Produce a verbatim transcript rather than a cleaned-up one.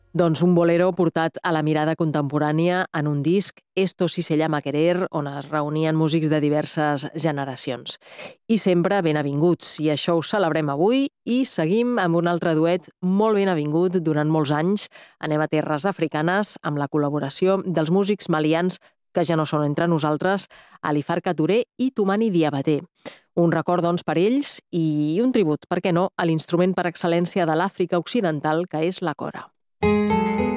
Doncs un bolero portat a la mirada contemporània en un disc, Esto sí se llama querer, on es reunien músics de diverses generacions. I sempre ben avinguts, i això ho celebrem avui, i seguim amb un altre duet molt ben avingut durant molts anys. Anem a terres africanes amb la col·laboració dels músics malians que ja no són entre nosaltres, Alifar Touré i Toumani Diabaté. Un record, doncs, per ells i un tribut, per què no, a l'instrument per excel·lència de l'Àfrica Occidental, que és la cora.